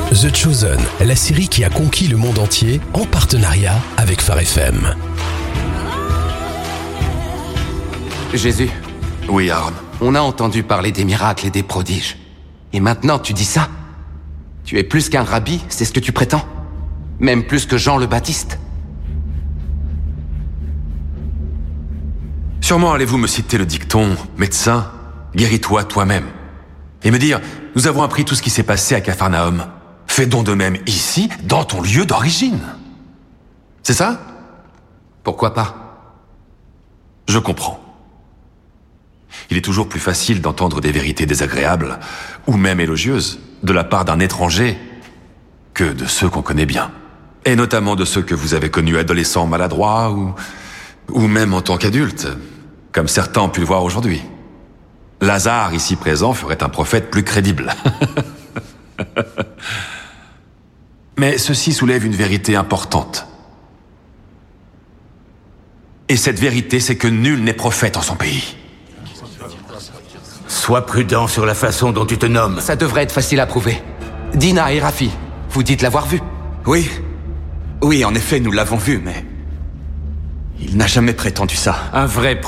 The Chosen, la série qui a conquis le monde entier en partenariat avec Phare FM. Jésus. Oui, Aaron. On a entendu parler des miracles et des prodiges. Et maintenant, tu dis ça? Tu es plus qu'un rabbi, c'est ce que tu prétends? Même plus que Jean le Baptiste? Sûrement allez-vous me citer le dicton « Médecin, guéris-toi toi-même » et me dire « Nous avons appris tout ce qui s'est passé à Capharnaüm. Fais donc de même ici, dans ton lieu d'origine. » C'est ça? Pourquoi pas? Je comprends. Il est toujours plus facile d'entendre des vérités désagréables, ou même élogieuses, de la part d'un étranger, que de ceux qu'on connaît bien. Et notamment de ceux que vous avez connus adolescents maladroits, ou même en tant qu'adultes, comme certains ont pu le voir aujourd'hui. Lazare, ici présent, ferait un prophète plus crédible. Mais ceci soulève une vérité importante. Et cette vérité, c'est que nul n'est prophète en son pays. Sois prudent sur la façon dont tu te nommes. Ça devrait être facile à prouver. Dina et Rafi, vous dites l'avoir vu. Oui, en effet, nous l'avons vu, mais... il n'a jamais prétendu ça. Un vrai